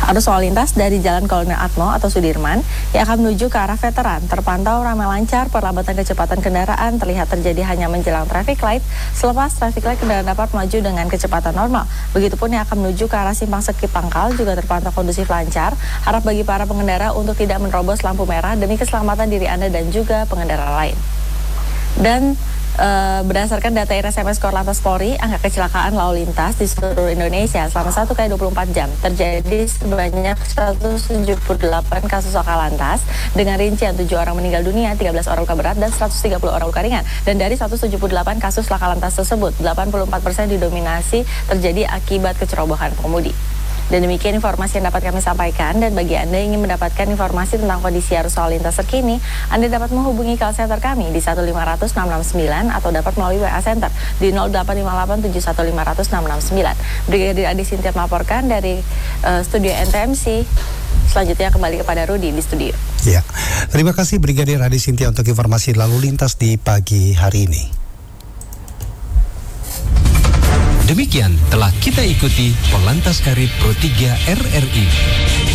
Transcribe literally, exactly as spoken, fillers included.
Arus lalu lintas dari Jalan Kolonel Atmo atau Sudirman yang akan menuju ke arah Veteran terpantau ramai lancar, perlambatan kecepatan kendaraan terlihat terjadi hanya menjelang traffic light. Selepas traffic light, kendaraan dapat melaju dengan kecepatan normal. Begitupun yang akan menuju ke arah Simpang Seki Pangkal juga terpantau kondusif lancar. Harap bagi para pengendara untuk tidak menerobos lampu merah demi keselamatan diri Anda dan juga pengendara lain. Dan Uh, berdasarkan data I R S M S Korlantas Polri, angka kecelakaan lalu lintas di seluruh Indonesia selama satu kali dua puluh empat jam terjadi sebanyak seratus tujuh puluh delapan kasus laka lantas dengan rincian tujuh orang meninggal dunia, tiga belas orang luka berat, dan seratus tiga puluh orang luka ringan. Dan dari seratus tujuh puluh delapan kasus laka lantas tersebut, delapan puluh empat persen didominasi terjadi akibat kecerobohan pengemudi. Dan demikian informasi yang dapat kami sampaikan, dan bagi Anda yang ingin mendapatkan informasi tentang kondisi arus lalu lintas terkini, Anda dapat menghubungi call center kami di satu lima nol nol enam enam sembilan atau dapat melalui W A Center di nol delapan lima delapan tujuh satu lima nol nol enam enam sembilan. Brigadir Adi Sintia melaporkan dari uh, studio N T M C. Selanjutnya kembali kepada Rudi di studio. Ya, terima kasih Brigadir Adi Sintia untuk informasi lalu lintas di pagi hari ini. Demikian telah kita ikuti Polantas Karib Pro tiga R R I.